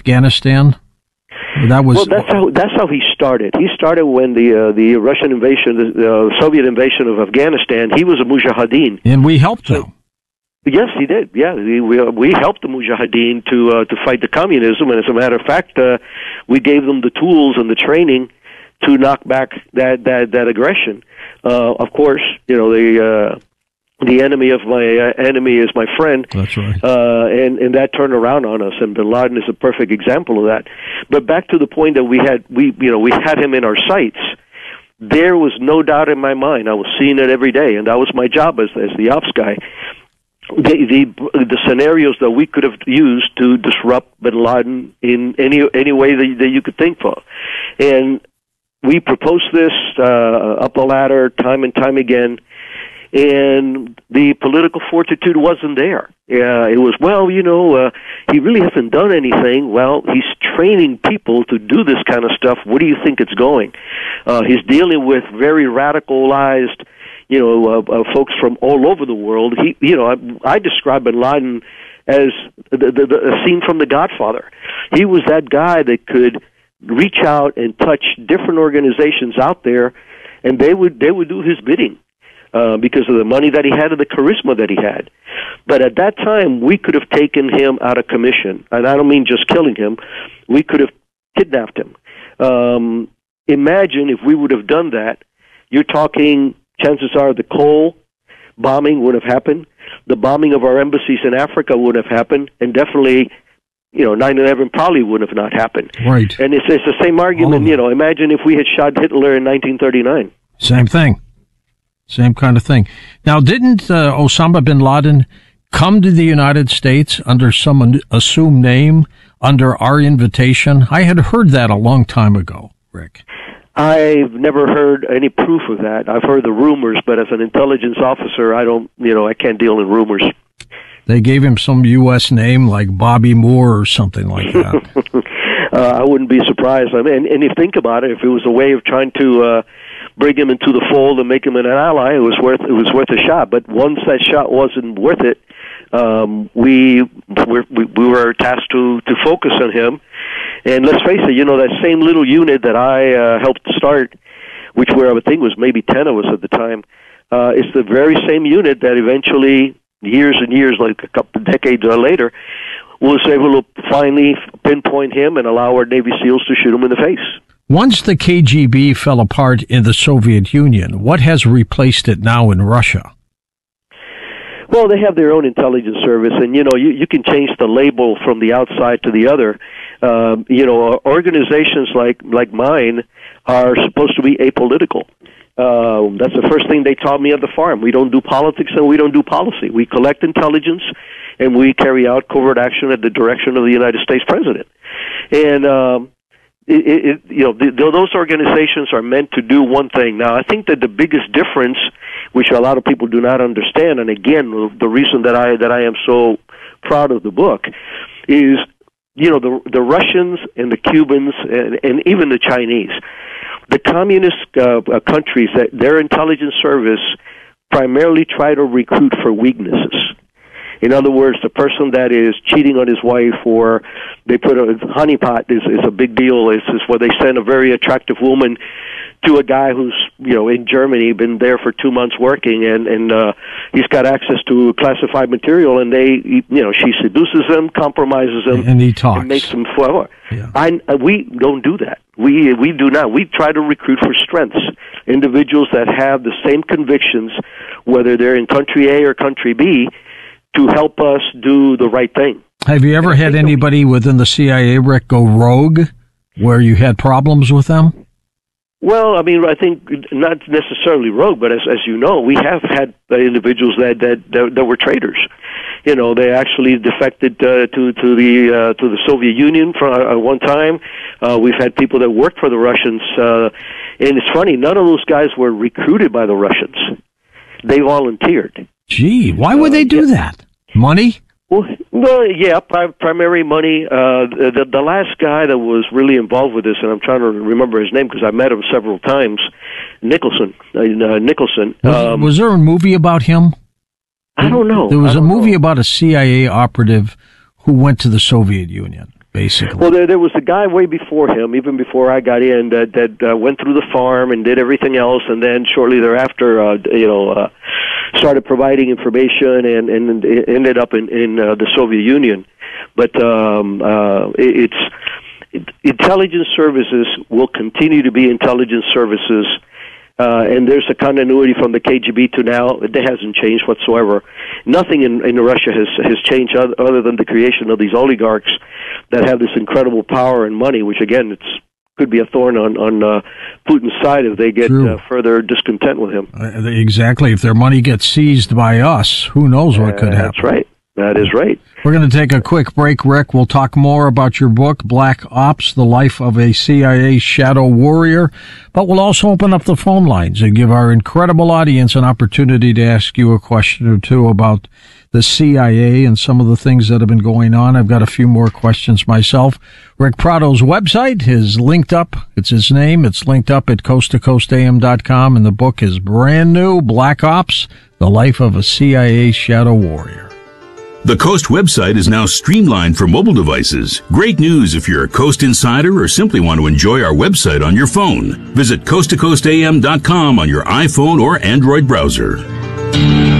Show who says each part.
Speaker 1: Afghanistan? That was
Speaker 2: that's how he started. He started when the Russian invasion, the Soviet invasion of Afghanistan. He was a mujahideen,
Speaker 1: and we helped them.
Speaker 2: Yes, he did. Yeah, we helped the mujahideen to fight the communism, and as a matter of fact, we gave them the tools and the training to knock back that aggression. Of course, the enemy of my enemy is my friend.
Speaker 1: That's right.
Speaker 2: And that turned around on us, and Bin Laden is a perfect example of that. But back to the point that we had him in our sights. There was no doubt in my mind. I was seeing it every day, and that was my job as the ops guy. The scenarios that we could have used to disrupt Bin Laden in any way that you could think of, and we proposed this up the ladder time and time again. And the political fortitude wasn't there. It was, he really hasn't done anything. Well, he's training people to do this kind of stuff. Where do you think it's going? He's dealing with very radicalized, folks from all over the world. I describe Bin Laden as a scene from The Godfather. He was that guy that could reach out and touch different organizations out there, and they would do his bidding. Because of the money that he had and the charisma that he had. But at that time, we could have taken him out of commission. And I don't mean just killing him. We could have kidnapped him. Imagine if we would have done that. You're talking, chances are, the Cole bombing would have happened. The bombing of our embassies in Africa would have happened. And definitely, 9/11 probably would have not happened.
Speaker 1: Right.
Speaker 2: And it's the same argument, imagine if we had shot Hitler in 1939.
Speaker 1: Same thing. Same kind of thing. Now, didn't Osama bin Laden come to the United States under some assumed name, under our invitation? I had heard that a long time ago, Rick.
Speaker 2: I've never heard any proof of that. I've heard the rumors, but as an intelligence officer, I can't deal in rumors.
Speaker 1: They gave him some U.S. name like Bobby Moore or something like that.
Speaker 2: I wouldn't be surprised. I mean, and if you think about it, if it was a way of trying to bring him into the fold and make him an ally, it was worth a shot. But once that shot wasn't worth it, we were tasked to focus on him. And let's face it, that same little unit that I helped start, which I would think was maybe 10 of us at the time, is the very same unit that eventually, years and years, like a couple of decades later, was able to finally pinpoint him and allow our Navy SEALs to shoot him in the face.
Speaker 1: Once the KGB fell apart in the Soviet Union, what has replaced it now in Russia?
Speaker 2: Well, they have their own intelligence service, and you can change the label from the outside to the other. Organizations like mine are supposed to be apolitical. That's the first thing they taught me at the farm. We don't do politics and we don't do policy. We collect intelligence and we carry out covert action at the direction of the United States president. And those organizations are meant to do one thing. Now, I think that the biggest difference, which a lot of people do not understand, and again, the reason that I am so proud of the book, is the Russians and the Cubans and even the Chinese, the communist countries, that their intelligence service primarily try to recruit for weaknesses. In other words, the person that is cheating on his wife, or they put a honeypot is a big deal. It's where they send a very attractive woman to a guy who's in Germany, been there for 2 months working, and he's got access to classified material, and she seduces him, compromises him,
Speaker 1: and he talks,
Speaker 2: and makes him flower.
Speaker 1: Yeah.
Speaker 2: We don't do that. We do not. We try to recruit for strengths, individuals that have the same convictions, whether they're in country A or country B, to help us do the right thing.
Speaker 1: Have you ever had anybody within the CIA, Rick, go rogue, where you had problems with them?
Speaker 2: Well, I mean, I think not necessarily rogue, but as you know, we have had individuals that were traitors. They actually defected to the Soviet Union for one time. We've had people that worked for the Russians, and it's funny, none of those guys were recruited by the Russians. They volunteered.
Speaker 1: Gee, why would they do that? Money?
Speaker 2: Well, yeah, primary money. The last guy that was really involved with this, and I'm trying to remember his name because I met him several times, Nicholson.
Speaker 1: Was there a movie about him?
Speaker 2: I don't know.
Speaker 1: There was a movie about a CIA operative who went to the Soviet Union. basically.
Speaker 2: Well, there was a guy way before him, even before I got in, that went through the farm and did everything else, and then shortly thereafter, started providing information and ended up in the Soviet Union. But intelligence services will continue to be intelligence services. And there's a continuity from the KGB to now. It hasn't changed whatsoever. Nothing in Russia has changed other than the creation of these oligarchs that have this incredible power and money, which, again, could be a thorn on Putin's side if they get further discontent with him.
Speaker 1: Exactly. If their money gets seized by us, who knows what could happen.
Speaker 2: That's right. That is right.
Speaker 1: We're going to take a quick break, Rick. We'll talk more about your book, Black Ops, The Life of a CIA Shadow Warrior. But we'll also open up the phone lines and give our incredible audience an opportunity to ask you a question or two about the CIA and some of the things that have been going on. I've got a few more questions myself. Rick Prado's website is linked up. It's his name. It's linked up at coasttocoastam.com, and the book is brand new, Black Ops, The Life of a CIA Shadow Warrior.
Speaker 3: The Coast website is now streamlined for mobile devices. Great news if you're a Coast insider or simply want to enjoy our website on your phone. Visit coasttocoastam.com on your iPhone or Android browser.